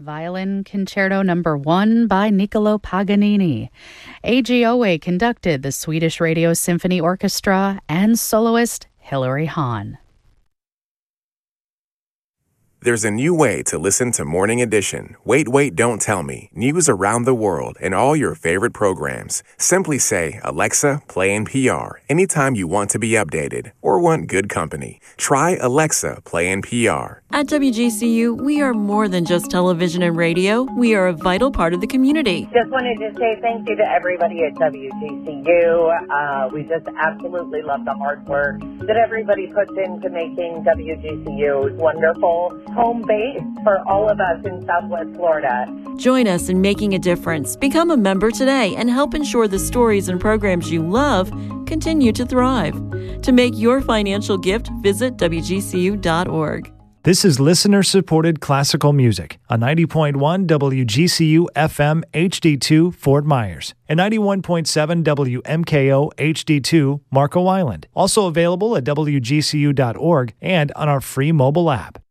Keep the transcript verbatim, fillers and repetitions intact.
Violin Concerto Number One by Niccolo Paganini. A G O A conducted the Swedish Radio Symphony Orchestra and soloist Hilary Hahn. There's a new way to listen to Morning Edition. Wait, wait, don't tell me. News around the world and all your favorite programs. Simply say, Alexa, play N P R anytime you want to be updated or want good company. Try Alexa, play N P R. At W G C U, we are more than just television and radio. We are a vital part of the community. Just wanted to say thank you to everybody at W G C U. Uh, we just absolutely love the hard work that everybody puts into making W G C U wonderful home base for all of us in Southwest Florida. Join us in making a difference. Become a member today and help ensure the stories and programs you love continue to thrive. To make your financial gift, visit W G C U dot org. This is listener-supported classical music on ninety point one W G C U F M H D two Fort Myers and ninety-one point seven W M K O H D two Marco Island. Also available at W G C U dot org and on our free mobile app.